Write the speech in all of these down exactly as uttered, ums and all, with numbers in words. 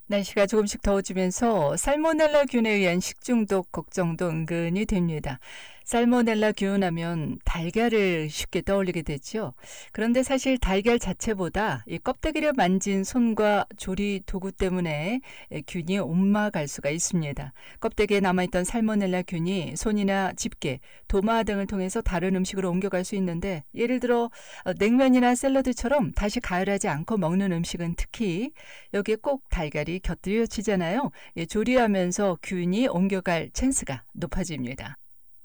날씨가 조금씩 더워지면서 살모넬라균에 의한 식중독 걱정도 은근히 됩니다. 살모넬라균 하면 달걀을 쉽게 떠올리게 되죠. 그런데 사실 달걀 자체보다 이 껍데기를 만진 손과 조리 도구 때문에 균이 옮아갈 수가 있습니다. 껍데기에 남아있던 살모넬라균이 손이나 집게, 도마 등을 통해서 다른 음식으로 옮겨갈 수 있는데, 예를 들어 냉면이나 샐러드처럼 다시 가열하지 않고 먹는 음식은 특히 여기에 꼭 달걀이 곁들여지잖아요. 조리하면서 균이 옮겨갈 찬스가 높아집니다.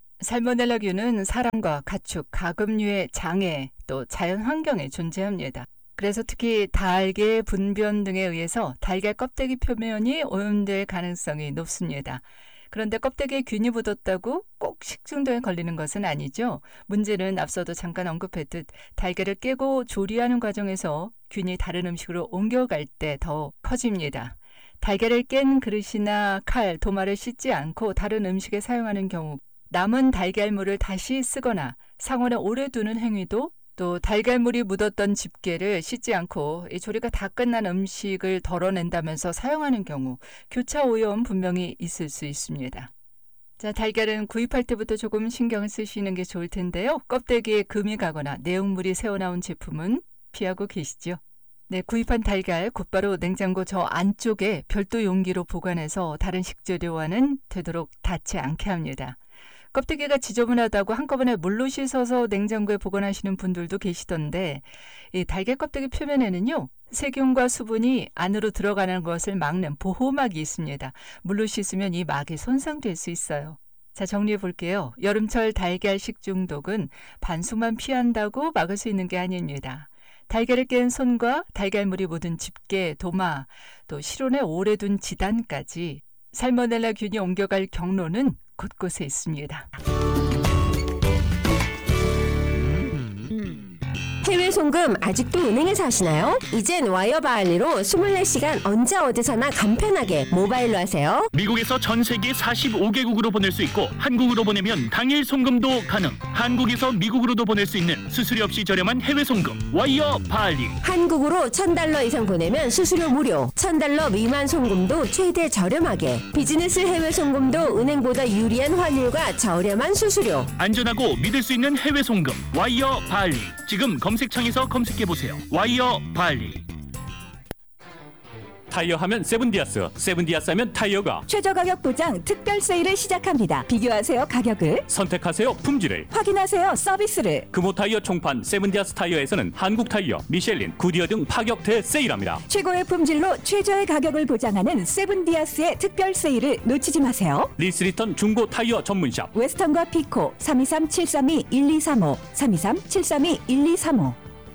살모넬라균은 사람과 가축, 가금류의 장애, 또 자연 환경에 존재합니다. 그래서 특히 달걀 분변 등에 의해서 달걀 껍데기 표면이 오염될 가능성이 높습니다. 그런데 껍데기에 균이 묻었다고 꼭 식중독에 걸리는 것은 아니죠. 문제는 앞서도 잠깐 언급했듯 달걀을 깨고 조리하는 과정에서 균이 다른 음식으로 옮겨갈 때 더 커집니다. 달걀을 깬 그릇이나 칼, 도마를 씻지 않고 다른 음식에 사용하는 경우, 남은 달걀물을 다시 쓰거나 상온에 오래 두는 행위도, 또 달걀물이 묻었던 집게를 씻지 않고 이 조리가 다 끝난 음식을 덜어낸다면서 사용하는 경우 교차 오염 분명히 있을 수 있습니다. 자, 달걀은 구입할 때부터 조금 신경을 쓰시는 게 좋을 텐데요. 껍데기에 금이 가거나 내용물이 새어나온 제품은 피하고 계시죠. 네, 구입한 달걀 곧바로 냉장고 저 안쪽에 별도 용기로 보관해서 다른 식재료와는 되도록 닿지 않게 합니다. 껍데기가 지저분하다고 한꺼번에 물로 씻어서 냉장고에 보관하시는 분들도 계시던데, 이 달걀 껍데기 표면에는요, 세균과 수분이 안으로 들어가는 것을 막는 보호막이 있습니다. 물로 씻으면 이 막이 손상될 수 있어요. 자, 정리해 볼게요. 여름철 달걀 식중독은 반숙만 피한다고 막을 수 있는 게 아닙니다. 달걀을 깬 손과 달걀물이 묻은 집게, 도마, 또 실온에 오래 둔 지단까지 살모넬라균이 옮겨갈 경로는 곳곳에 있습니다. 해외 송금 아직도 은행에서 하시나요? 이젠 와이어바알리로 이십사 시간 언제 어디서나 간편하게 모바일로 하세요. 미국에서 전 세계 사십오 개국으로 보낼 수 있고, 한국으로 보내면 당일 송금도 가능. 한국에서 미국으로도 보낼 수 있는 수수료 없이 저렴한 해외 송금 와이어바알리. 한국으로 천 달러 이상 보내면 수수료 무료, 천 달러 미만 송금도 최대 저렴하게, 비즈니스 해외 송금도 은행보다 유리한 환율과 저렴한 수수료. 안전하고 믿을 수 있는 해외 송금 와이어바알리. 지금 검색창에서 검색해보세요. 와이어바알리. 타이어 하면 세븐디아스, 세븐디아스 하면 타이어가 최저 가격 보장 특별 세일을 시작합니다. 비교하세요 가격을, 선택하세요 품질을, 확인하세요 서비스를. 금호 타이어 총판 세븐디아스 타이어에서는 한국 타이어, 미셸린, 구디어 등 파격 대세일합니다. 최고의 품질로 최저의 가격을 보장하는 세븐디아스의 특별 세일을 놓치지 마세요. 리스리턴 중고 타이어 전문샵 웨스턴과 피코 삼이삼 칠삼이 일이삼오 삼이삼 칠삼이 일이삼오.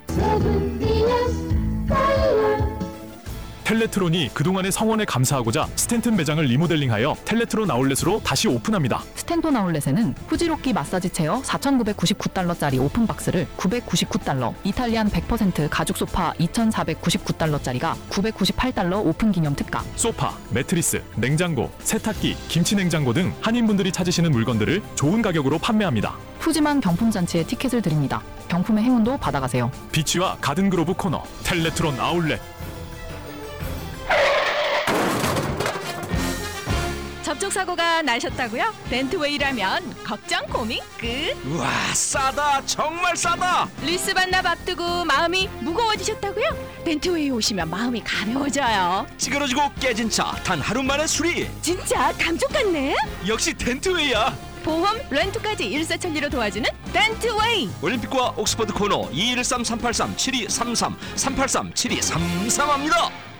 텔레트론이 그동안의 성원에 감사하고자 스탠튼 매장을 리모델링하여 텔레트론 아울렛으로 다시 오픈합니다. 스탠톤 아울렛에는 후지로키 마사지 체어 사천구백구십구 달러짜리 오픈박스를 구백구십구 달러, 이탈리안 백 퍼센트 가죽 소파 이천사백구십구 달러짜리가 구백구십팔 달러 오픈 기념 특가. 소파, 매트리스, 냉장고, 세탁기, 김치 냉장고 등 한인분들이 찾으시는 물건들을 좋은 가격으로 판매합니다. 푸짐한 경품 잔치에 티켓을 드립니다. 경품의 행운도 받아가세요. 비치와 가든그로브 코너 텔레트론 아울렛. 접촉사고가 나셨다고요? 덴트웨이라면 걱정 고민 끝. 우와, 싸다, 정말 싸다. 리스 반납 앞두고 마음이 무거워지셨다고요? 덴트웨이 오시면 마음이 가벼워져요. 찌그러지고 깨진 차 단 하루 만에 수리. 진짜 감쪽 같네. 역시 덴트웨이야. 보험, 렌트까지 일사천리로 도와주는 덴트웨이. 올림픽과 옥스퍼드 코너 이일삼 삼팔삼 칠이삼삼 삼팔삼 칠이삼삼 합니다.